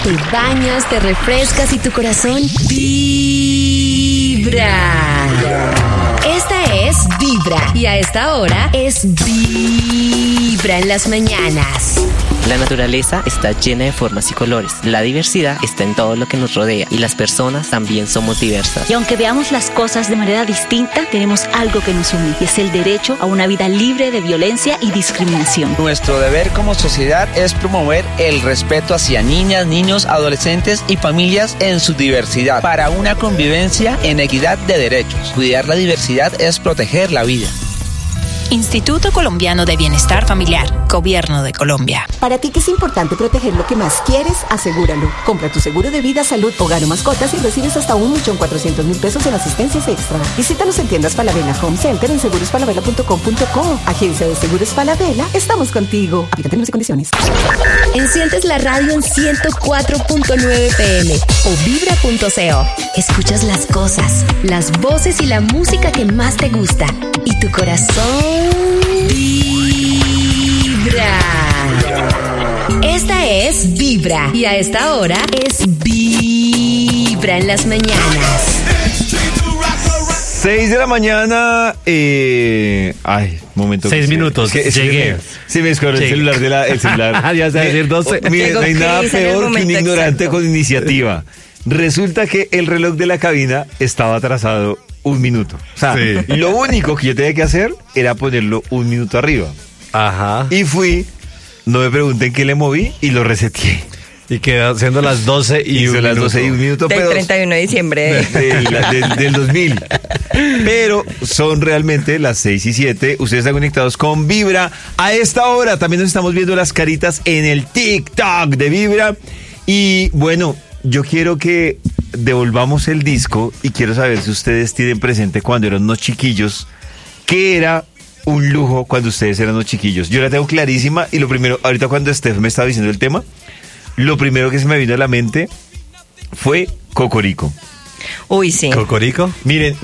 Te bañas, te refrescas y tu corazón vibra. Esta es Vibra y a esta hora es Vibra en las mañanas. La naturaleza está llena de formas y colores. La diversidad está en todo lo que nos rodea y las personas también somos diversas. Y aunque veamos las cosas de manera distinta, tenemos algo que nos une y es el derecho a una vida libre de violencia y discriminación. Nuestro deber como sociedad es promover el respeto hacia niñas, niños, adolescentes y familias en su diversidad para una convivencia en equidad de derechos. Cuidar la diversidad es proteger la vida. Instituto Colombiano de Bienestar Familiar, Gobierno de Colombia. Para ti que es importante proteger lo que más quieres, asegúralo. Compra tu seguro de vida, salud, hogar o mascotas y recibes hasta 1.400.000 pesos en asistencias extra. Visítanos en tiendas Falabella Home Center en segurosfalabella.com.co. Agencia de Seguros Falabella, estamos contigo. Aplica términos y condiciones. Enciendes la radio en 104.9 PM o vibra.co. Escuchas las cosas, las voces y la música que más te gusta. Y tu corazón vibra. Esta es Vibra y a esta hora es Vibra en las mañanas. 6 de la mañana. Momento. 6 minutos. Llegué. Se me escorrió el celular el celular. Ya se va a decir 12. Mire, no hay nada peor que un ignorante con iniciativa. Resulta que el reloj de la cabina estaba atrasado 1 minuto. O sea, lo único que yo tenía que hacer era ponerlo 1 minuto arriba. Ajá. Y fui, no me pregunten qué le moví y lo reseteé. Y quedó siendo las 12 y 1 las 12 y 1 minuto. Del 31 de diciembre. Del 2000. Pero son realmente las 6 y 7. Ustedes están conectados con Vibra. A esta hora también nos estamos viendo las caritas en el TikTok de Vibra. Y bueno, yo quiero que devolvamos el disco y quiero saber si ustedes tienen presente cuando eran unos chiquillos, ¿qué era un lujo cuando ustedes eran unos chiquillos? Yo la tengo clarísima y lo primero, ahorita cuando Steph me estaba diciendo el tema, lo primero que se me vino a la mente fue Cocorico. Uy, sí. ¿Cocorico? Miren,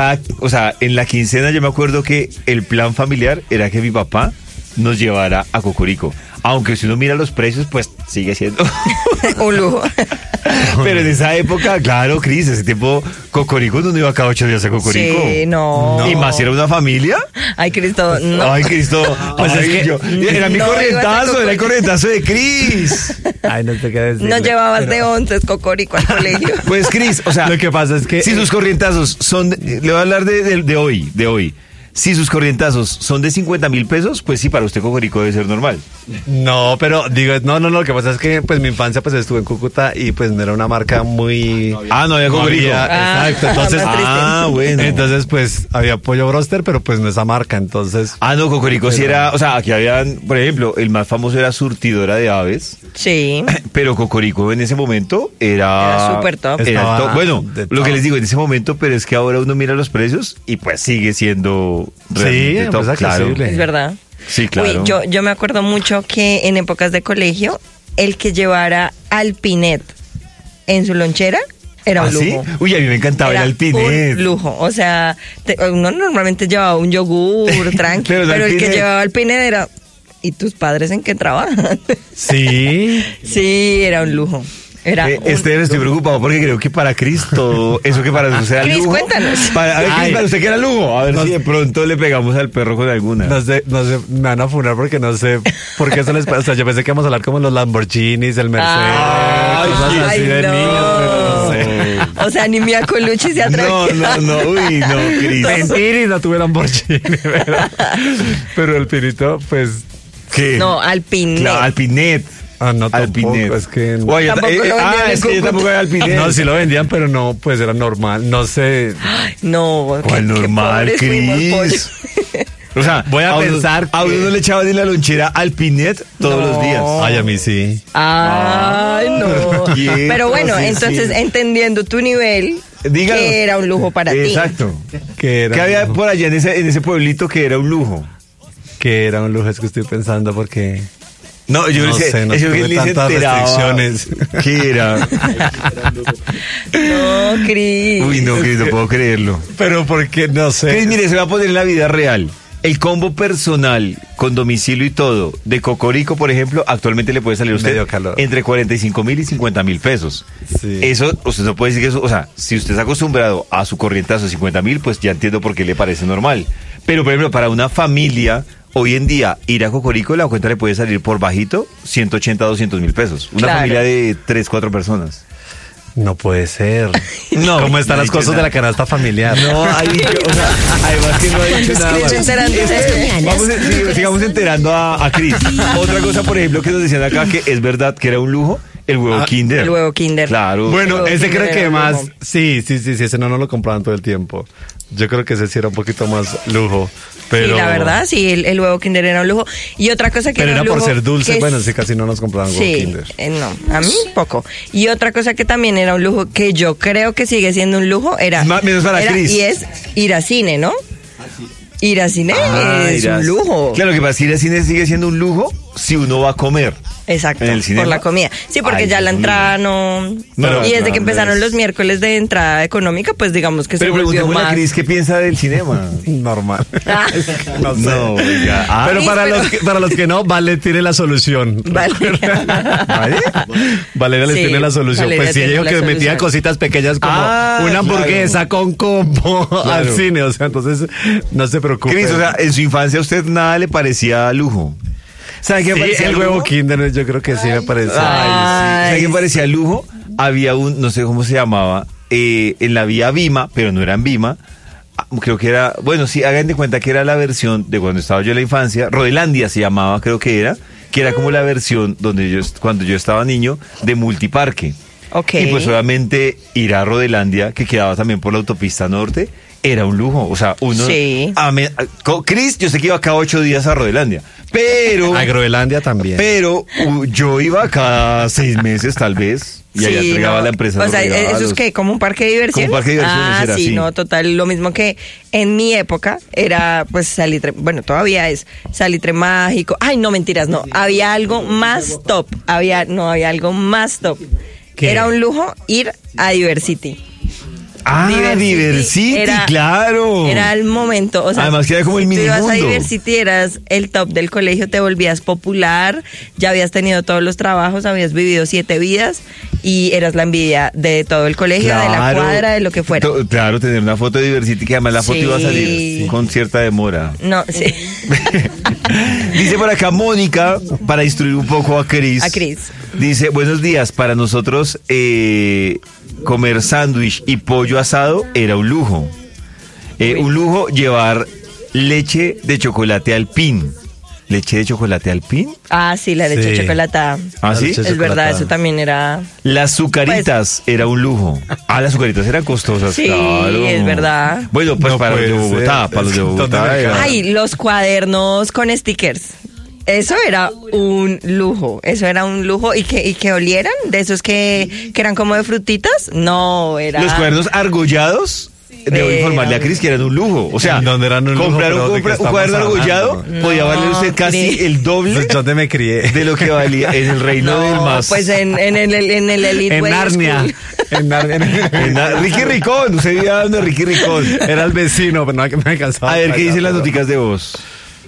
en la quincena yo me acuerdo que el plan familiar era que mi papá nos llevara a Cocorico. Aunque si uno mira los precios, pues sigue siendo un lujo. Pero en esa época, claro, Cris, ese tiempo, Cocorico no iba cada 8 días a Cocorico. Sí, no. Y más si era una familia. Ay, Cristo, no. Ay, Cristo. Pues es que era mi corrientazo, era el corrientazo de Cris. Ay, no te quedes. No llevabas de 11 Cocorico al colegio. Pues, Cris, o sea, lo que pasa es que si sus corrientazos son, le voy a hablar de hoy. Si sus corrientazos son de 50,000 pesos, pues sí, para usted Cocorico debe ser normal. No, pero digo, no, lo que pasa es que pues mi infancia pues estuve en Cúcuta y pues no era una marca muy... no había Cocorico. Exacto, entonces... bueno. Entonces pues había Pollo Broster, pero pues no esa marca, entonces... no, Cocorico sí era, o sea, aquí habían, por ejemplo, el más famoso era Surtidora de Aves. Sí. Pero Cocorico en ese momento era súper top. Bueno, lo que les digo, en ese momento, pero es que ahora uno mira los precios y pues sigue siendo... Sí, top, pues claro. Es verdad. Sí, claro. Uy, yo me acuerdo mucho que en épocas de colegio, el que llevara Alpinet en su lonchera era un lujo. ¿Sí? Uy, a mí me encantaba el Alpinet. Un lujo. O sea, uno normalmente llevaba un yogur tranquilo, pero el que llevaba Alpinet era... ¿Y tus padres en qué trabajan? Sí. Sí, era un lujo. Estoy preocupado porque creo que para Cristo, eso que para usted era Cris, lujo. cuéntanos. Para usted que era lujo. A ver si de pronto le pegamos al perro con alguna. No sé, me van a funar porque no sé por qué eso les pasa. O sea, yo pensé que íbamos a hablar como los Lamborghinis, el Mercedes, cosas así de niños, pero no sé. O sea, ni Mia Colucci se atreve. No, uy, no, Cris. Mentiris, no tuve Lamborghini, pero el pinito, pues... ¿Qué? No, Alpinet. Claro, Alpinet. No, Alpinet. Es que... Oye, es que yo tampoco era Alpinet. No, sí lo vendían, pero no, pues era normal. No sé. Ay, no. ¿Cuál normal, Cris? O sea, voy a pensar a uno no le echaban en la lonchera Alpinet todos los días. Ay, a mí sí. Ay, no. Pero bueno, entonces, entendiendo tu nivel, díganos, que era un lujo para ti. Exacto. ¿Qué había por allá en ese pueblito que era un lujo? Que era un lujo, es que estoy pensando porque... No, yo no sé, no tuve tantas restricciones. ¿Qué era? No, Cris. Uy, no, Cris, no puedo creerlo. Pero porque, no sé. Cris, mire, se va a poner en la vida real. El combo personal con domicilio y todo de Cocorico, por ejemplo, actualmente le puede salir a usted entre 45.000 y 50.000 pesos. Sí. Eso, usted no puede decir que eso, o sea, si usted está acostumbrado a su corrientazo de 50.000, pues ya entiendo por qué le parece normal. Pero, por ejemplo, para una familia, hoy en día, ir a Cocorico, la cuenta le puede salir por bajito 180, 200.000 pesos. Una familia de 3, 4 personas. No puede ser. No, ¿cómo están las cosas de la canasta familiar? No, hay o sea, además que no ha dicho nada más. Sigamos enterando a Cris. Otra cosa, por ejemplo, que nos decían acá, que es verdad que era un lujo, el huevo Kinder. El huevo Kinder. Claro. Bueno, ese creo que más... Sí, ese no lo compraban todo el tiempo. Yo creo que ese sí era un poquito más lujo. Pero... Sí, la verdad, sí, el huevo Kinder era un lujo. Y otra cosa que pero era lujo, por ser dulce, es... bueno, sí, casi no nos compraban huevo Kinder. No, a mí poco. Y otra cosa que también era un lujo, que yo creo que sigue siendo un lujo, menos para Cris. Y es ir a cine, ¿no? Ir a cine es un lujo. Claro, que para ir al cine sigue siendo un lujo si uno va a comer. Exacto, por la comida. Sí, porque ya la entrada no y desde que empezaron los miércoles de entrada económica, pues digamos que pero se volvió más. A Cris, ¿qué piensa del cinema? Normal. No sé. Ya. Pero para los que no, Vale tiene la solución. Vale. Valeria les tiene la solución. Valeria pues sí, ella dijo que metía cositas pequeñas como una hamburguesa con combo al cine. O sea, entonces no se preocupe. Cris, o sea, en su infancia a usted nada le parecía lujo. ¿Sabe qué me parecía el huevo Kinder? Yo creo que sí me parecía. ¿Sabe qué me parecía lujo? Había un, no sé cómo se llamaba, en la vía Vima, pero no era en Vima. Creo que era, bueno, sí, hagan de cuenta que era la versión de cuando estaba yo en la infancia. Rodelandia se llamaba, creo que era como la versión donde cuando yo estaba niño, de Multiparque. Okay. Y pues obviamente ir a Rodelandia, que quedaba también por la autopista norte, era un lujo. O sea, uno... Sí. Cris, yo sé que iba cada 8 días a Rodelandia, pero... A Groenlandia también. Pero yo iba cada 6 meses tal vez, y allá entregaba la empresa. O sea, ¿eso es qué? ¿Como un parque de diversiones? Como un parque de diversiones era así. No, total, lo mismo que en mi época era, pues, Salitre, bueno, todavía es Salitre Mágico. Ay, no, mentiras, no. Había algo más top. Había algo más top. ¿Qué? Era un lujo ir a Diversity. Diversity, claro. Era el momento. O sea, además que era como el mini mundo. Si ibas a Diversity, eras el top del colegio, te volvías popular, ya habías tenido todos los trabajos, habías vivido 7 vidas y eras la envidia de todo el colegio, de la cuadra, de lo que fuera. Claro, tener una foto de Diversity, que además la foto iba a salir con cierta demora. No, sí. Dice por acá Mónica, para instruir un poco a Cris. Dice, buenos días, para nosotros comer sándwich y pollo asado era un lujo. Un lujo llevar leche de chocolate Alpín. ¿Leche de chocolate Alpín? Ah, sí, la leche chocolatada. ¿Ah, sí? Es verdad, eso también era... Las azucaritas era un lujo. Las azucaritas eran costosas, sí, claro. Es verdad. Bueno, pues para los de Bogotá, Ay, los cuadernos con stickers. Eso era un lujo, y que olieran, de esos que eran como de frutitas, no, era... Los cuadernos argollados, debo informarle a Cris que eran un lujo, o sea, comprar un cuaderno argollado podía valer usted casi el doble. Pues ¿dónde me crié? De lo que valía en el reino del más. Pues en el Elite en Narnia. En Ricky Ricón, usted vivía dando Ricky Ricón. Era el vecino, pero no me alcanzaba. A ver, ¿qué dicen las noticas de voz?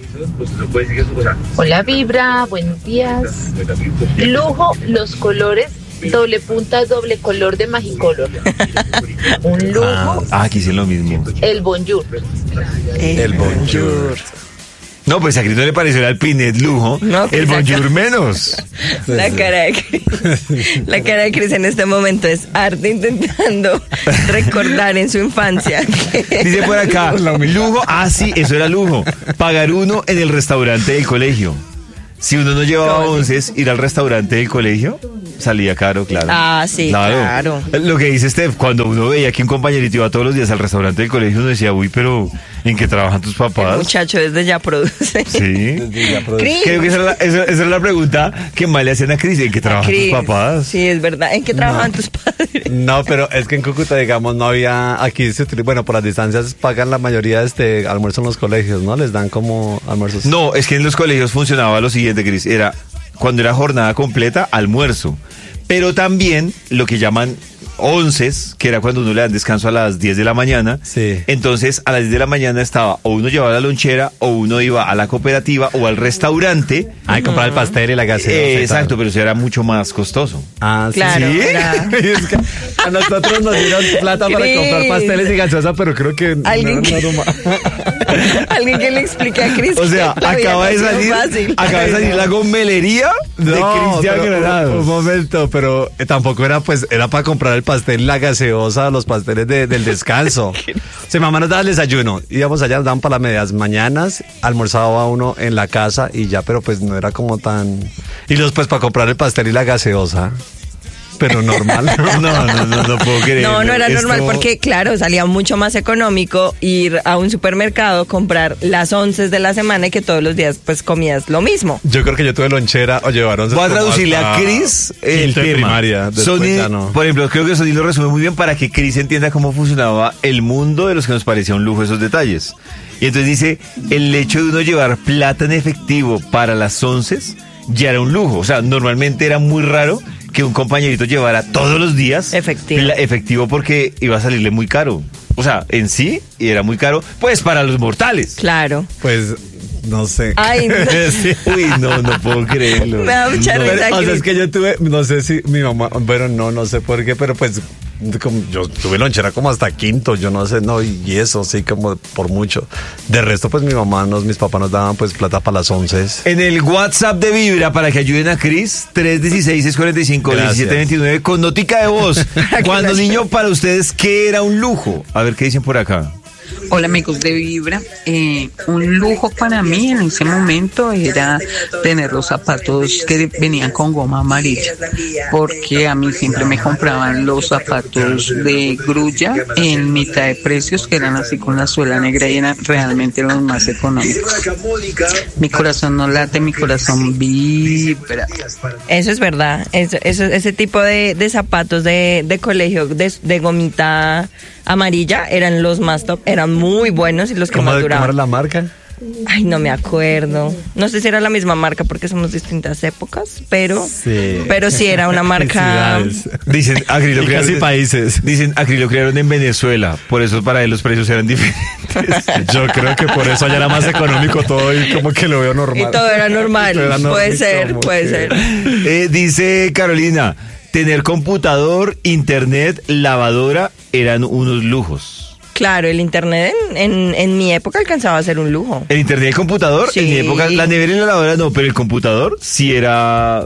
Hola Vibra, buenos días. Lujo, los colores doble punta, doble color de Magicolor. Un lujo. Aquí sí es lo mismo. El bonjour. El bonjour. No, pues a Cris no le pareció el Alpinet lujo. No, el bonjour menos. La cara de Cris en este momento es arte intentando recordar en su infancia. Dice por acá, lujo, sí, eso era lujo. Pagar uno en el restaurante del colegio. Si uno no llevaba onces, ir al restaurante del colegio salía caro, claro. Sí, claro. Lo que dice Steph, cuando uno veía que un compañerito iba todos los días al restaurante del colegio, uno decía, uy, pero ¿en qué trabajan tus papás? El muchacho desde ya produce. Sí. Desde ya produce. Creo que esa era la pregunta que más le hacían a Cris, ¿en qué trabajan tus papás? Sí, es verdad. ¿En qué trabajan tus padres? No, pero es que en Cúcuta, digamos, no había, aquí se utiliza, bueno, por las distancias pagan la mayoría de almuerzo en los colegios, ¿no? Les dan como almuerzos. No, es que en los colegios funcionaba lo siguiente, Cris, era cuando era jornada completa, almuerzo. Pero también lo que llaman onces, que era cuando uno le dan descanso a las 10 de la mañana. Sí. Entonces, a las 10 de la mañana estaba, o uno llevaba la lonchera, o uno iba a la cooperativa o al restaurante. Ay, comprar el pastel y la gaseosa. Exacto, pero eso era mucho más costoso. Ah, Claro, sí. era- Es que a nosotros nos dieron plata para Cris. comprar pasteles y gaseosa, pero creo que Alguien que- no. Alguien que le explique a Cris. O sea, que la vida acaba de no ha sido salir, fácil. la gomelería de Cristian pero, Granados. un momento, pero tampoco era, pues, era para comprar el pastel, la gaseosa, los pasteles del descanso. Mi mamá nos daba el desayuno, íbamos allá, nos daban para las medias mañanas, almorzaba uno en la casa y ya, pero pues no era como tan... Y los pues para comprar el pastel y la gaseosa, pero normal. No puedo creer. No era Esto- normal porque, claro, salía mucho más económico ir a un supermercado, comprar las 11 de la semana y que todos los días pues comías lo mismo. Yo creo que yo tuve lonchera o llevaron... Voy a traducirle a Cris el quinto de tema. primaria, después Sony, ya no. por ejemplo, creo que Sony lo resume muy bien para que Cris entienda cómo funcionaba el mundo de los que nos parecía un lujo esos detalles. Y entonces dice, el hecho de uno llevar plata en efectivo para las 11 ya era un lujo. O sea, normalmente era muy raro que un compañerito llevara todos los días efectivo porque iba a salirle muy caro. O sea, en sí, y era muy caro, pues para los mortales. Claro. Pues... No sé. Ay, no. Sí. Uy, no puedo creerlo. Me da mucha No. risa. O sea, es que yo tuve, no sé si mi mamá, bueno, no sé por qué, pero pues como yo tuve lonchera como hasta quinto, yo no sé, no, y eso sí como por mucho. De resto, pues mis papás nos daban pues plata para las 11. En el WhatsApp de Vibra, para que ayuden a Cris, 316-645-1729, con notica de voz. Cuando niño, para ustedes, ¿qué era un lujo? A ver, ¿qué dicen por acá? Hola amigos de Vibra, un lujo para mí en ese momento era tener los zapatos que venían con goma amarilla, porque a mí siempre me compraban los zapatos de grulla en mitad de precios, que eran así con la suela negra y eran realmente los más económicos. Mi corazón no late, mi corazón vibra. Eso es verdad. Ese tipo de zapatos de colegio de gomita amarilla eran los más top, eran muy buenos y los que ¿Cómo más era duraban. la marca? Ay, no me acuerdo. No sé si era la misma marca porque somos distintas épocas, pero sí era una marca. Dicen, Agri lo Y crearon casi países. Dicen, Agri lo crearon en Venezuela, por eso para él los precios eran diferentes. Yo creo que por eso allá era más económico todo y como que lo veo normal. Y todo era normal. Todo era Puede normal, ser, como puede que- ser. Dice Carolina, tener computador, internet, lavadora eran unos lujos. Claro, el internet en mi época alcanzaba a ser un lujo. El internet y el computador, Sí. en mi época, la nevera y la lavadora no, pero el computador sí era...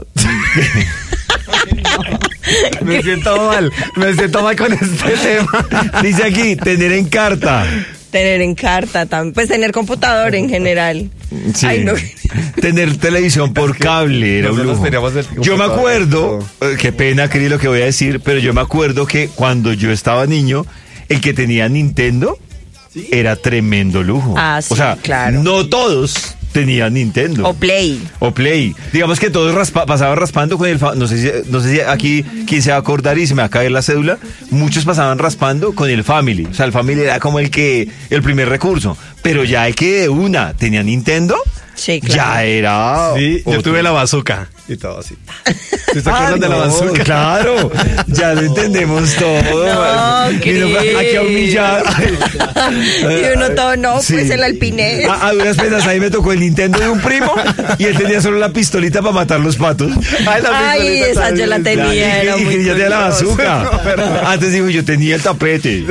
Me siento mal con este tema. Dice aquí, tener en carta. Tener en carta también, pues tener computador en general. Sí. Ay, no. Tener televisión por cable era un nosotros lujo. teníamos el Yo me computador, acuerdo, qué pena, Cris, lo que voy a decir, pero yo me acuerdo que cuando yo estaba niño, el que tenía Nintendo era tremendo lujo. Ah, sí, o sea, claro. no todos tenían Nintendo. O Play. O Play. Digamos que todos pasaban raspando con el... No sé si aquí quién se va a acordar y se me va a caer la cédula. Muchos pasaban raspando con el Family. O sea, el Family era como el primer recurso. Pero ya el que de una tenía Nintendo, Sí, claro. ya era... Sí, yo otro. tuve la bazooka y todo así. ¿Sí se acuerdan de la no, bazooka? Claro, ya lo entendemos todo. No, Vino Cris. aquí a humillar. Y uno todo, no, Sí. pues el alpinés. A duras penas, ahí me tocó el Nintendo de un primo y él tenía solo la pistolita para matar los patos. Ay, esa yo la tenía, era Y muy ya tenía la curioso. bazooka. Antes dijo, yo tenía el tapete.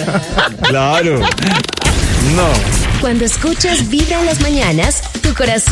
Claro. No. Cuando escuchas Vibra en las mañanas, tu corazón